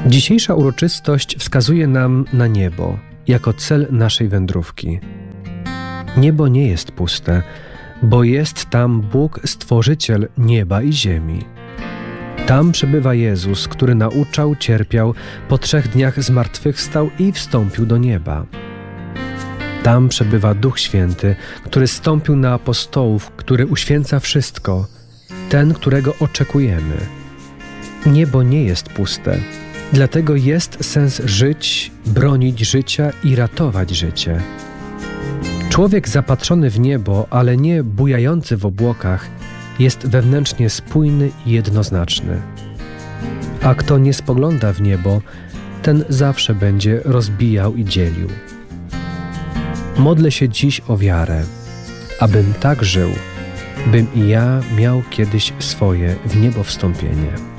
Dzisiejsza uroczystość wskazuje nam na niebo jako cel naszej wędrówki. Niebo nie jest puste, bo jest tam Bóg, Stworzyciel nieba i ziemi. Tam przebywa Jezus, który nauczał, cierpiał, po 3 dniach zmartwychwstał i wstąpił do nieba. Tam przebywa Duch Święty, który zstąpił na apostołów, który uświęca wszystko, ten, którego oczekujemy. Niebo nie jest puste, dlatego jest sens żyć, bronić życia i ratować życie. Człowiek zapatrzony w niebo, ale nie bujający w obłokach, jest wewnętrznie spójny i jednoznaczny. A kto nie spogląda w niebo, ten zawsze będzie rozbijał i dzielił. Modlę się dziś o wiarę, abym tak żył, bym i ja miał kiedyś swoje w niebo wstąpienie.